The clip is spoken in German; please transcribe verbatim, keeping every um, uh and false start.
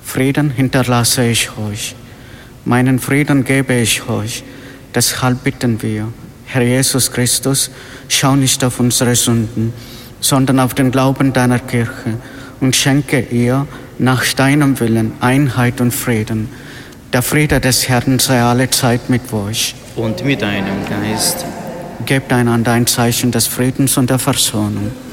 Frieden hinterlasse ich euch. Meinen Frieden gebe ich euch. Deshalb bitten wir, Herr Jesus Christus, schau nicht auf unsere Sünden, sondern auf den Glauben deiner Kirche und schenke ihr nach deinem Willen Einheit und Frieden. Der Friede des Herrn sei alle Zeit mit euch. Und mit deinem Geist. Gebt einander ein Zeichen des Friedens und der Versöhnung.